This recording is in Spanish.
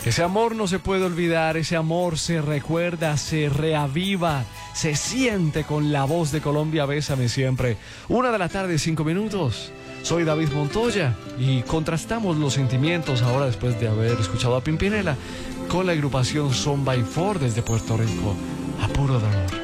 Ese amor no se puede olvidar, ese amor se recuerda, se reaviva, se siente con la voz de Colombia Bésame Siempre. 1:00 PM, 5 minutos. Soy David Montoya y contrastamos los sentimientos ahora después de haber escuchado a Pimpinela con la agrupación Son by Four desde Puerto Rico, A Puro Dolor.